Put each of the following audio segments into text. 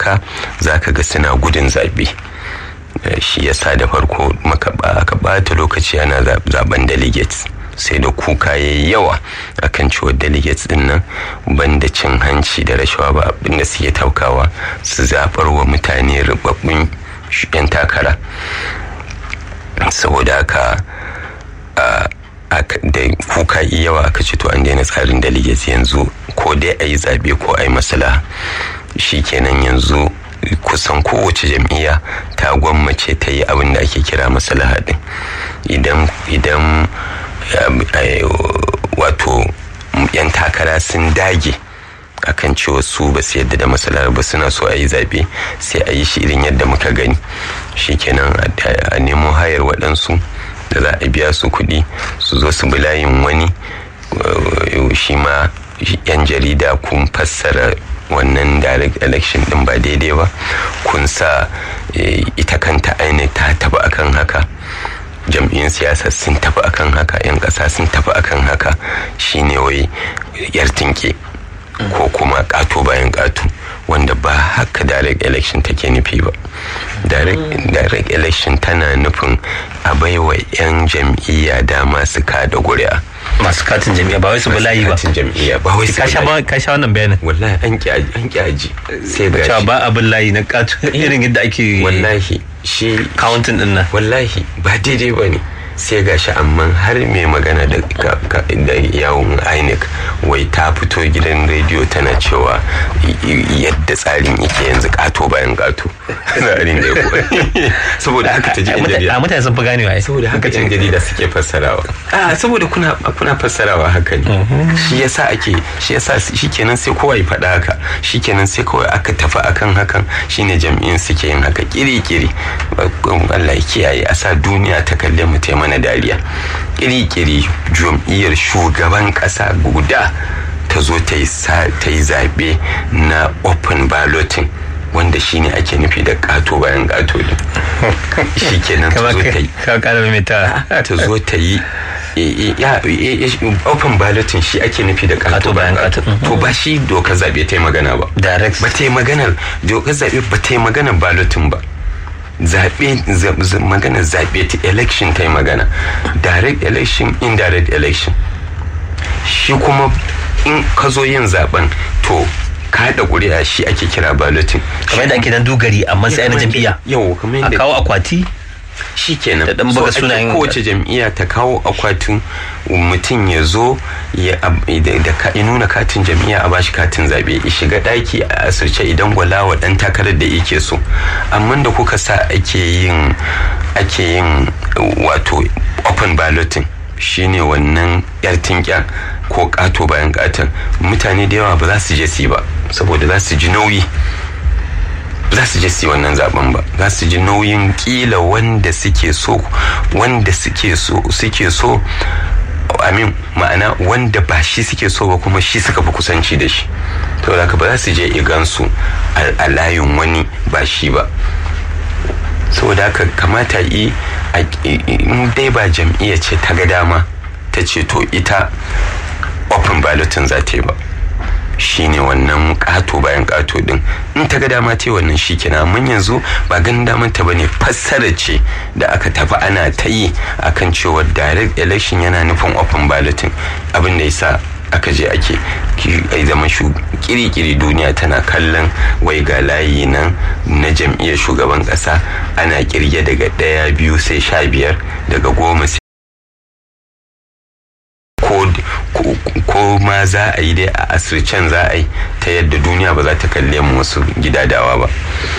haka za ka ga suna gudun zaɓe. Shi yasa da farko aka ɓata lokaci ana zaben delegates, sai da kuka yayi yawa akan cewa delegates din nan banda cin hanci da rashawa ba abin da suke taukawa su zaɓar wa mutane rubabbun yan takara. Saboda haka da kuka yi yawa aka ce to an daina tsarin delegates, yanzu ko dai a yi zaɓe ko a yi maslaha. Shi kenan yanzu kusan kowace jam'iyya ta gwammace ta yi abin da ake kira maslaha din. Idan wato yan takara sun dage akan cewa su ba su yadda da maslahar ba, suna so a yi zaɓe, sai a yi shi irin yadda muka gani. Shi kenan a nemo hayar waɗansu da za a biya su kuɗi su zo su bi layin wani. Shi ma yan jarida kun fassara wannan direct election din ba daidai ba, kun sa ita kanta INEC ta tafi akan haka, jam'iyyun siyasa sun tafi akan haka, 'yan ƙasa sun tafi akan haka. Shine wai yar tinke ko kuma ƙato bayan ƙato, wanda ba haka direct election take nufi ba. Direct election tana nufin a baiwa 'yan jam'iyya dama su kada ƙuri'a. Masu katin jam'iyya ba wai su bulayi ba. Katin jam'iyya ba wai su ka sha wannan bayanin. Wallahi an ki aji. Sai ga cewa ba abin layi na kato irin yadda ake wallahi shi counting din nan. Wallahi ba daidai bane. Sai ga shi amma har mai magana da yawon INEC wai ta fito gidan rediyo tana cewa yadda tsarin yake yanzu kato bayan kato. Tsarin da ya saboda haka ta ji yan jarida. Mutane sun fi ganewa ai. Saboda haka yan jarida suke fassarawa. Saboda kuna fassarawa haka ne. Shi yasa shikenan sai kowa ya faɗa haka. Shikenan sai kawai aka tafi akan hakan, shine jam'iyyun suke yin haka kiri-kiri. Allah ya kiyaye, a sa duniya ta kalle mu ta mana dariya. Kiri-kiri jam'iyyar shugaban ƙasa guda ta zo ta yi zaɓe na open balloting, wanda shine ake nufi da ƙato bayan ƙato din. Shi kenan ta zo ta yi open balloting, shi ake nufi da ƙato bayan ƙato. To ba shi dokar zaɓe ta yi magana ba. Ba ta yi maganar dokar zaɓe, ba ta yi maganar balloting ba. Maganar zaɓe ta election ta yi magana. Direct election, indirect election. Shi kuma in ka zo yin zaben to ka haɗa ƙuri'a, shi ake kira balloting. Kamar yadda ake nan dogari amma sai na jam'iyya. Yau kamar yadda a kawo akwati. Shi kenan. Da ɗan buga sunayen kowace jam'iyya ta kawo akwatin, mutum ya zo ya nuna katin jam'iyya, a bashi katin zaɓe, ya shiga ɗaki a asirce idan gwalawa ɗan takarar da yake so. Amma da kuka sa ake yin wato open balloting, shine wannan yar tinƙyan ko ƙato bayan ƙaton, mutane da yawa ba za su je su yi ba, saboda za su ji nauyi. Za su je su yi wannan zaben ba, za su ji nauyin kila wanda suke so amin, ma'ana wanda ba shi suke so ba kuma shi suka fi kusanci da shi, to da ba za su je igansu a layin wani ba shi ba. saboda haka kamata in dai ba jam'iyya ce ta ga dama ta ce to ita open balloting za ta yi ba, shine wannan kato bayan kato din, in ta ga dama ce wannan shi kenan. Mun yanzu ba ganin daman ta bane, fassara ce da aka tafi ana ta yi akan cewa direct election yana nufin open balloting, abin da yasa aka je ake zama kiri-kiri duniya tana kallon wai ga layi nan na jam'iyyar shugaban kasa ana kirge daga 1, 2 sai 15 daga 10 sai ko ma za a yi dai a asircen za a yi ta yadda duniya ba za ta kalle mu wasu gidadawa ba.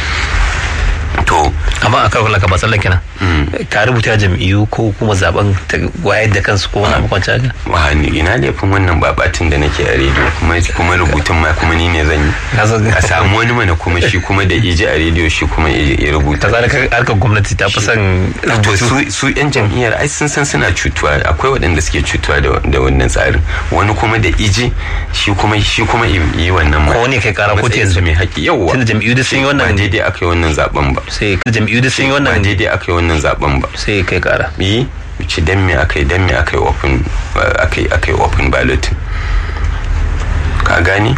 To amma a kawai ka ba sallan kenan ka rubuta jam'iyyu ko kuma zaben wayar da kansu ko wani makwanci haka. Wani ina laifin wannan babatin da nake a rediyo kuma rubutun ma kuma ni ne zan yi. A samu wani mana kuma shi kuma da iji a rediyo shi kuma ya rubuta. Ta zara harkar gwamnati ta fi son rubutu. Su yan jam'iyyar ai sun san suna cutuwa, akwai waɗanda suke cutuwa da wannan tsarin, wani kuma da iji shi kuma yi wannan ma. Ko wani kai kara kotu yanzu mai haƙƙi yawwa. Tunda jam'iyyu sun yi wannan. Ba daidai aka yi wannan zaben ba. Sai jam'iyyu sun yi wannan. Ba daidai aka yi wannan zaben ba. Sai kai kara. Ci dan me aka yi open ballot. ka gani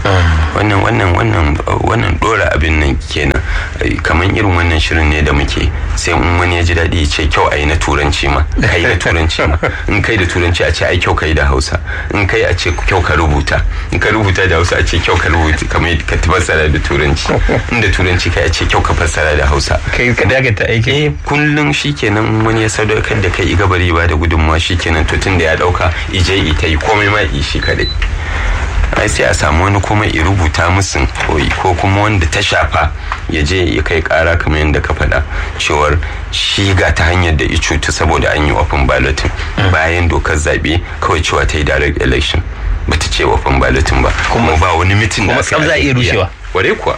wannan dora abin nan kenan. Kamar irin wannan shirin ne da muke, sai in wani ya ji daɗi ya ce kyau a yi na turanci ma, kai da turanci ma, in kai da turanci a ce ai kyau kai da Hausa, in kai a ce kyau ka rubuta, in ka rubuta da Hausa a ce kyau ka rubuta, kamar ka fassara da turanci, in da turanci kai a ce kyau ka fassara da Hausa. Kai ka daga ta aiki. Kullum shikenan wani ya sadaukar da kai gabari ba da gudunmawa shikenan, to tun da ya dauka ije ita yi komai ma shi kadai. ai sai a samu wani kuma ya rubuta musu ko kuma wanda ta shafa ya je ya kai kara kamar yadda ka faɗa cewar shi ga ta hanyar da ya cuta saboda an yi open balloting bayan dokar zaɓe kawai cewa ta yi direct election bata ce open balloting ba kuma ba wani mitin da aka za a iya rushewa ware kuwa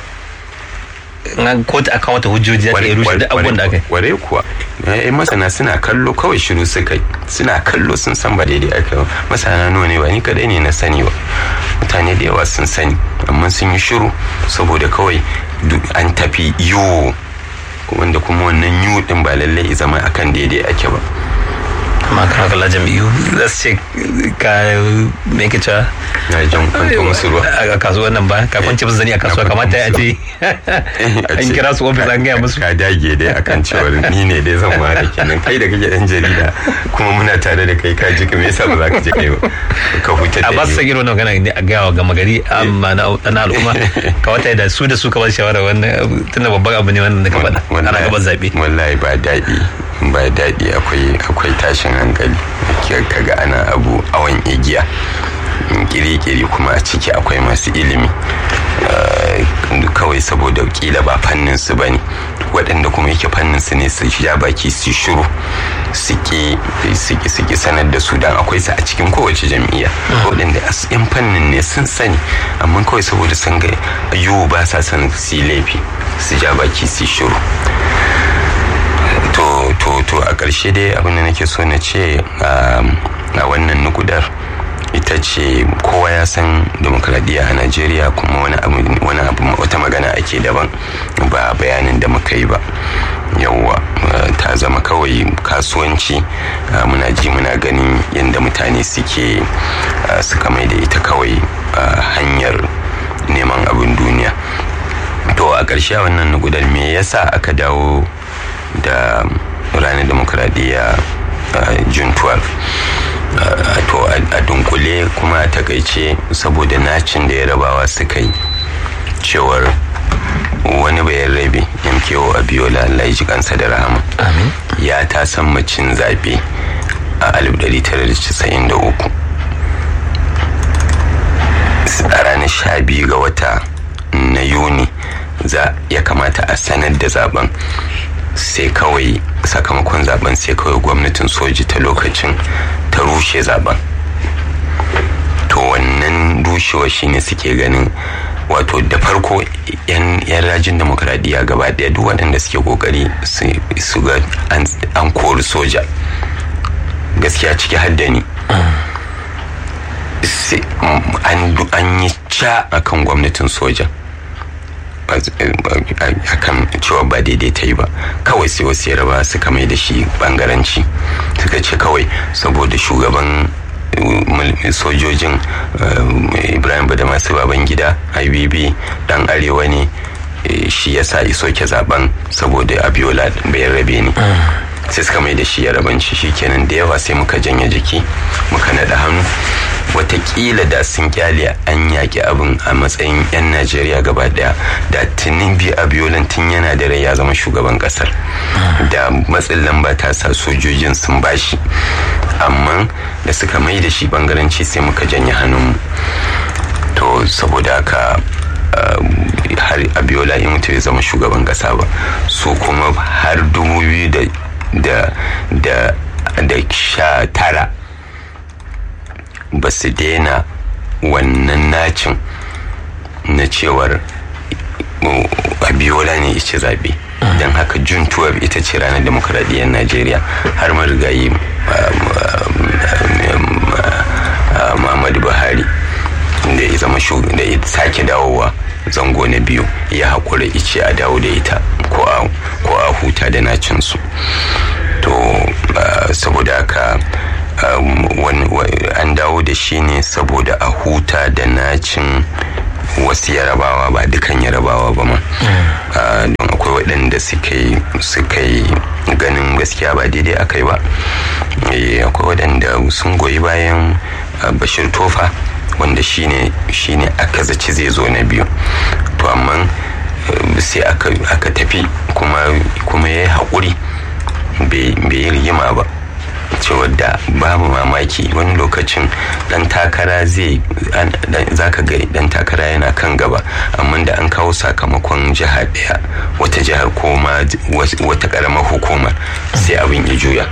nan kotu akan wata hujjoji za ta iya rushe duk abubuwan da aka yi ware kuwa masana suna kallo kawai shiru suka yi suna kallo sun san ba daidai aka yi masana nawa ne ba ni kadai ne na sani ba mutane da yawa sun sani amma sun yi shiru saboda kawai an tafi yiwu wanda kuma wannan yiwu din ba lallai zama akan daidai ake ba amma kan kala jam'iyyu za su ce ka me ke cewa na jan kwanto musu ruwa a kasuwar nan ba ka kwanci musu zani a kasuwa kamata ya ce an kira su ofis an gaya musu ka dage dai akan cewar ni ne dai zan ware kenan kai da kake dan jarida kuma muna tare da kai ka ji ka me yasa ba za ka je kai ba ka huta da a ba su san irin wannan magana ne a gaya wa gama gari amma na al'umma ka wata da su ka ba shawara wannan tunda babban abu ne wannan da ka faɗa ana gaban zaɓe wallahi ba daɗi akwai tashin hankali kaga ana abu awon igiya kiri-kiri kuma a ciki akwai masu ilimi kawai saboda kila ba fannin su bane waɗanda kuma yake fannin su ne su ja baki su shiru suke sanar da su dan akwai su a cikin kowace jam'iyya waɗanda yan fannin ne sun sani amma kawai saboda sun ga yiwu ba sa son su laifi su ja baki su shiru to a ƙarshe dai abin da nake so na ce a wannan nukudar ita ce kowa ya san demokradiyya a Najeriya kuma wani abu wata magana ake daban ba bayanin da muka yi ba yawwa ta zama kawai kasuwanci muna ji muna ganin yadda mutane suka mai da ita kawai hanyar neman abin duniya to a ƙarshe wannan nukudar me yasa aka dawo da ranar demokradiyya June 12 to a dunkule kuma a takaice saboda nacin da yarabawa suka yi cewar wani bayan rabe MKO Abiola Allah ji kansa da rahama ya ta san macin zaɓe a 1993 a ranar 12 ga wata na Yuni ya kamata a sanar da zaben sai kawai sakamakon zaben sai kawai gwamnatin soji ta lokacin ta rushe zaben to wannan rushewa shine suke ganin wato da farko yan rajin demokradiyya gaba daya duk waɗanda suke kokari su ga an kori soja gaskiya ciki haddani an yi ca akan gwamnatin soja akan cewa ba daidai ta yi ba kawai sai wasu yaraba suka mai da shi bangaranci suka ce kawai saboda shugaban sojojin Ibrahim Badamasu Babangida IBB dan arewa ne shi yasa isoke zaben saboda Abiola bai rabe ni sai suka mai da shi yarabanci shikenan da yawa sai muka janye jiki muka naɗa hannu watakila da sun kyale an yaƙi abin a matsayin 'yan Najeriya gaba daya da tunin bi Abiola tun yana da rai ya zama shugaban kasar da matsin lamba ta sa sojojin sun bashi amma da suka mai da shi bangaranci sai muka janye hannunmu to saboda haka har Abiola ya mutu ya zama shugaban kasa ba su kuma har 2019 ba su daina wannan nacin na cewar Abiola ne ya zaɓe don haka June 12 ita ce ranar demokradiyyar Najeriya har marigayi Muhammadu Buhari da ya zama da ya sake dawowa zango na biyu ya haƙura ice a dawo da ita ko a huta da nacinsu to saboda haka an dawo da shi ne saboda a huta da nacin wasu yarabawa, ba dukan yarabawa ba ma, don akwai waɗanda suka yi ganin gaskiya ba daidai aka yi ba. Akwai waɗanda sun goyi bayan Bashir Tofa, wanda shine aka zaci zai zo na biyu, to amma sai aka tafi kuma ya yi haƙuri bai yi rigima ba, cewa da babu mamaki wani lokacin dan takara zaka ga dan takara yana kan gaba, amma da an kawo sakamakon jiha daya, wata jihar ko ma wata karamar hukumar, sai abin ya juya.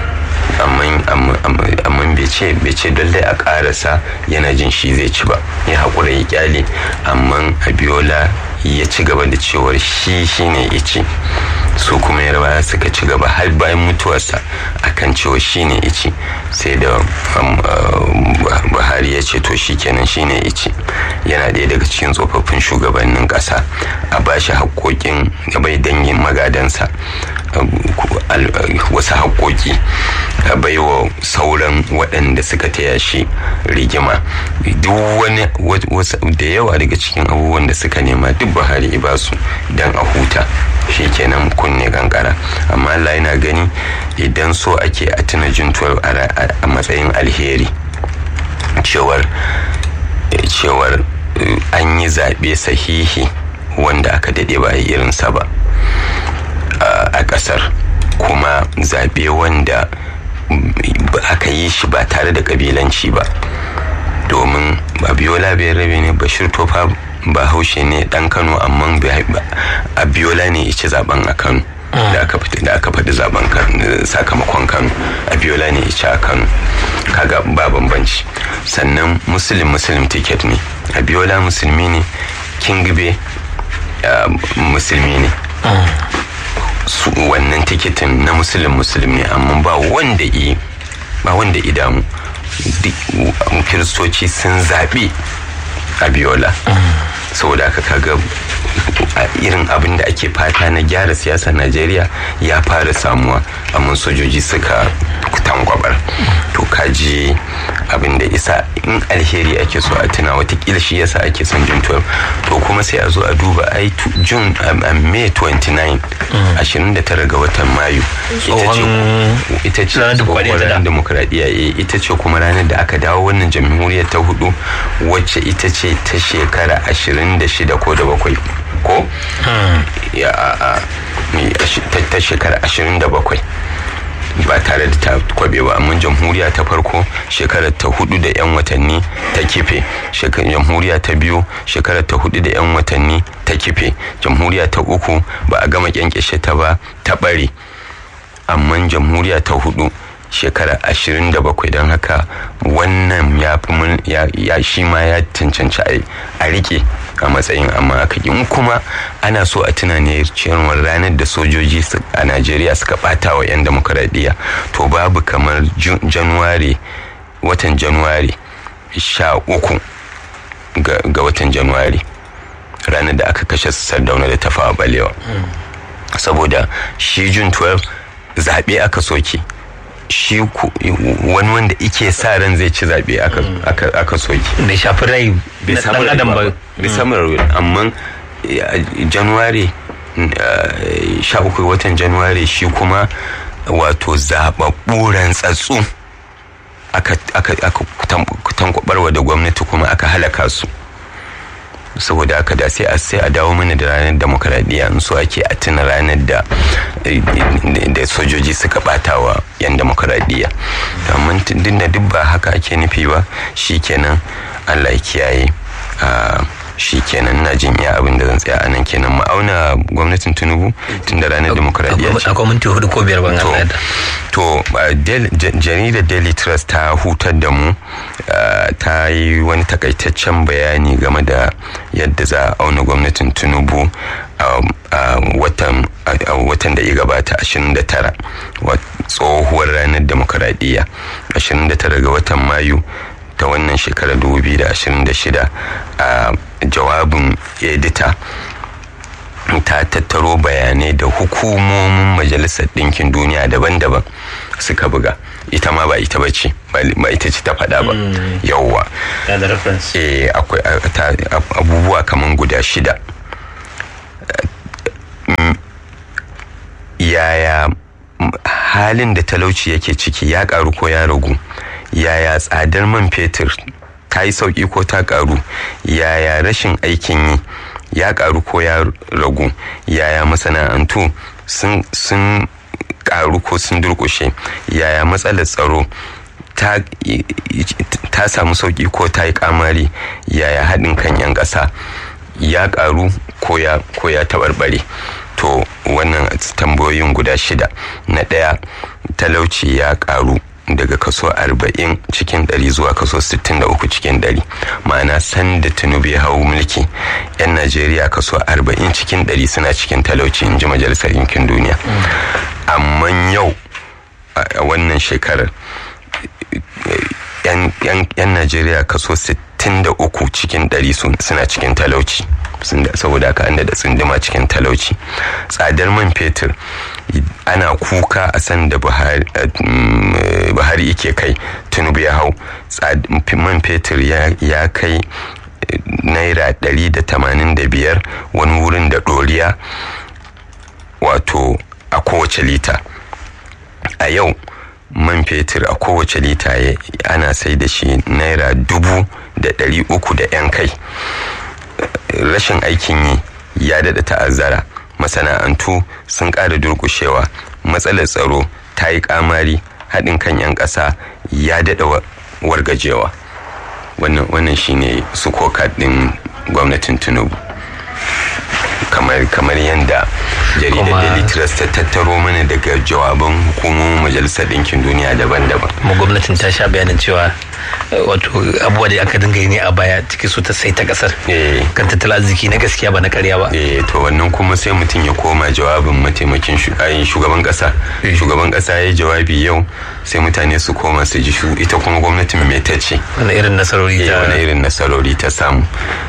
amma bai ce dole a karasa yana jin shi zai ci ba, ya haƙura ya kyale, amma Abiola ya ci gaba da cewar shi ne ya ci, su kuma yarbawa suka ci gaba har bayan mutuwarsa akan cewa shi ne ya ci, sai da Buhari ya ce to shi kenan shi ne ya ci. Yana ɗaya daga cikin tsofaffin shugabannin ƙasa, a bashi haƙoƙin da bai dangin magadansa wasu haƙoƙi, a baiwa sauran waɗanda suka taya shi rigima. Duk wani da yawa daga cikin abubuwan da suka nema duk Buhari ya basu don a huta, shi kenan kunne kankara. Amma Allah yana gani idan so ake a tuna Juntuwar a matsayin alheri, cewar an yi zaɓe sahihi wanda aka daɗe ba a irinsa ba a ƙasar, kuma zaɓe wanda aka yi shi ba tare da ƙabilanci ba, domin Abiola bai rabe ne, Bashir Tofa ba haushe ne ɗan Kano, amma Abiola ne ya ci zaben a Kano. Da aka faɗi zaben sakamakon Kano, Abiola ne ya ci a Kano, kaga ba bambanci. Sannan muslim ticket ne, Abiola musulmi ne, Kingbe musulmi ne, su wannan tikitin na muslim ne, amma ba wanda idamu. Kiristoci sun zaɓi Abiola, saboda aka kaga irin abin da ake fata na gyara siyasar Najeriya ya fara samuwa, amma sojoji suka tankwabar. To kaji abin da isa in alheri ake so a tuna, watakila shi yasa ake son June 12. To kuma sai a zo a duba May 29 29 ga watan Mayu ita ce ranar demokradiyya, ita ce kuma ranar da aka dawo wannan jamhuriyar ta hudu, wacce ita ce ta shekara 26 ko da 7 ko ta shekara 27 ba tare da ta kwabe ba. Amma jamhuriya ta farko shekarar ta 4 da 'yan watanni ta kife, jamhuriya ta biyu shekarar ta 4 da 'yan watanni ta kife, jamhuriya ta 3 ba a gama kyankyashe ta ba ta bare, amma jamhuriya ta 4 shekara 27. Don haka wannan ya shi ma ya cancanci a rike a matsayin, amma aka yi kuma ana so a tuna ne cewa ranar da sojoji a Najeriya suka bata wa 'yan demokradiyya, to babu kamar watan Januwari 13 ga watan Januwari, ranar da aka kashe Sardauna da Tafawa Balewa, saboda shi June 12 zaɓe aka soke. Shi wani wanda ike sa ran zai ci zaɓe aka soki, bai shafi rai na adam ba, bai samu rai, amma Januwari 13 watan Januwari shi kuma wato zaɓaɓɓu rantsatsu aka tankwabarwa da gwamnati kuma aka halaka su. Saboda haka da sai a dawo mana da ranar demokradiyya, in so ake a tuna ranar da sojoji suka bata wa 'yan demokradiyya. Amma duk ba haka ake nufi ba, shikenan Allah ya kiyaye. Shikenan na jin iya abin da zan tsaya anan kenan. Mu auna gwamnatin Tinubu tun da ranar demokradiyya ce. Akwai minti 4 ko 5 ban Allah da. To jaridar Daily Trust ta hutar da mu, ta yi wani takaitaccen bayani game da yadda za a auna gwamnatin Tinubu a watan da ya gabata 29 tsohuwar ranar demokradiyya 29 ga watan Mayu ta wannan shekarar 2026. A jawabin edita ta tattaro bayanai da hukumomin Majalisar Ɗinkin Duniya daban-daban suka buga. Ita ma ba ita bace, ba ita ce ta faɗa ba. Yawwa. Akwai abubuwa kaman guda 6. Yaya halin da talauci yake ciki, ya karu ko ya ragu? Yaya tsadar man fetur ta yi sauki ko ta karu? Yaya rashin aikin yi, ya karu ko ya ragu? Yaya masana'antu sun karu ko sun durkushe? Yaya matsalar tsaro ta samu sauki ko ta yi kamari? Yaya haɗin kan 'yan ƙasa, ya karu ko ya taɓarɓare? To wannan tambayoyin guda 6. Na ɗaya, talauci ya karu daga kaso 40 cikin 100 zuwa kaso 63 cikin 100. Ma'ana sanda Tinubu ya hau mulki, 'yan Najeriya kaso 40 cikin 100 suna cikin talauci, in ji Majalisar Ɗinkin Duniya. Amma yau a wannan shekarar 'yan Najeriya kaso 63 cikin 100 suna cikin talauci, saboda haka an da tsunduma cikin talauci. Tsadar man fetur, ana kuka a san da Buhari yake kai, Tinubu ya hau, man fetur ya kai naira 185 wani wurin da ɗoriya, wato a kowace lita. A yau man fetur a kowace lita ana sai da shi naira 300 da 'yan kai. Rashin aikin yi ya daɗa ta'azzara, masana'antu sun ƙara durƙushewa, matsalar tsaro ta yi ƙamari, haɗin kan 'yan ƙasa ya daɗa wargajewa. Wannan shine sukoka ɗin gwamnatin Tinubu. kamar yadda jaridar Daily Trust ta tattaro mana daga jawaban hukumomin Majalisar Ɗinkin Duniya daban-daban. Kuma gwamnatin ta sha bayanin cewa wato abubuwa da aka dinga yi ne a baya ciki su ta sai ta kasar kan tattalin arziki na gaskiya ba na karya ba. To wannan kuma sai mutum ya koma jawabin mataimakin shugaban kasa. Shugaban kasa ya yi jawabi yau, sai mutane su koma su ji ita kuma gwamnatin me ta ce. Wani irin nasarori ta samu.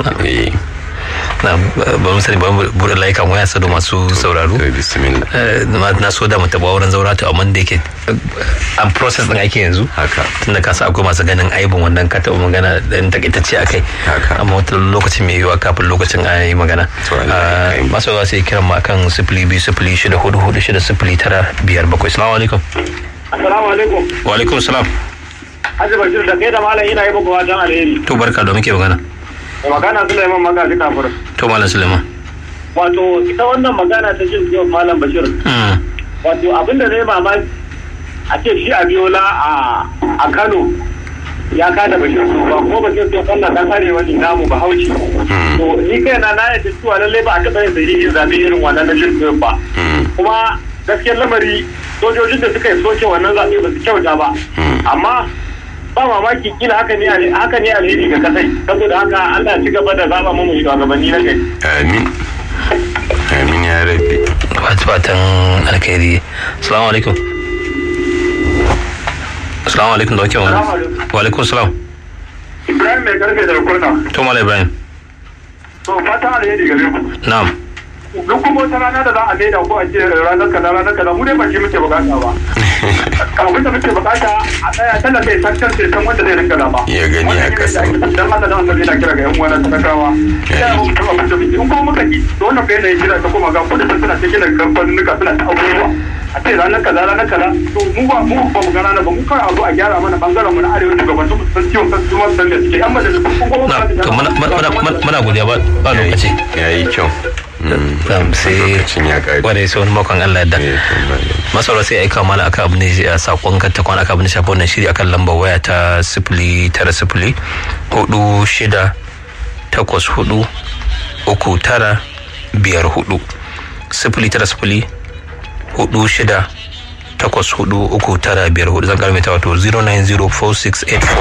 ba mu sani ba mu buɗe layukan waya sado masu sauraro. Na so da mu taɓa wurin zaurata, amma da yake an process ɗin ake yanzu. Tunda ka sa akwai masu ganin aibin wannan ka taɓa magana ɗan takaitacce a kai. Amma wata lokacin mai yiwuwa kafin lokacin a yi magana. Masu yawa sai kiran mu akan 020644600957. Salamu alaikum. Assalamu alaikum. Wa alaikum salam. Hajji Bashir da kai da malam ina yi muku wajen alheri. To barka da muke magana. Magana Suleiman Magaji Kafur. To Malam Suleiman. Wato ita wannan magana ta jin yau Malam Bashir. Wato abinda zai mamaki a ce shi Abiola a Kano ya kada Bashir su ba, kuma Bashir to Allah dan arewa ne namu Bahaushe. To ni kaina na yadda cewa lalle ba a taɓa yin sahihin zabe irin wannan na jin ba. Kuma gaskiyar lamari sojojin da suka yi soke wannan zabe ba su kyauta ba. Amma ba mamaki kila haka ne alheri ga kasai, saboda haka Allah ci gaba da zaba mu shugabanni na kai. Amin ya rabbi. Fatan alkhairi. Assalamu alaikum. Assalamu alaikum da wakil wani. Wa alaikum salam. Ibrahim mai karfe da kurna. To Malam Ibrahim. To fatan alheri gare ku. Na'am. Duk kuma wata rana da za a maida ko a ce ranar kaza mu dai ba shi muke bukata ba. Abin da muke bukata a tsaya talaka ya san sai san wanda zai rinka zaba. Ya gani a kasa. Dan Allah dan Allah yana kira ga yan uwa na talakawa. In kuma muka ki to wannan kai ne kira ta kuma ga kudin suna cikin kamfanunuka suna ta abubuwa. A ce ranar kaza to mu ba mu ga ranar ba, mu kawai abu a gyara mana bangaren mu na arewa shugabannin mu san ciwon kan su san da suke yan majalisun kuma muna godiya ba lokaci. Yayi kyau. Sai wadda ya wani makon Allah da masaura sai aika mana aka abu ne a sakon kanta kwana aka abu ne shafi wannan shiri akan lambar waya ta 09046843954 09046843954 zan karmita wato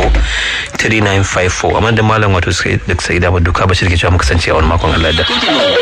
09046843954 amma da malam wato sai da duka bashir ke cewa muka kasance a wani makon Allah da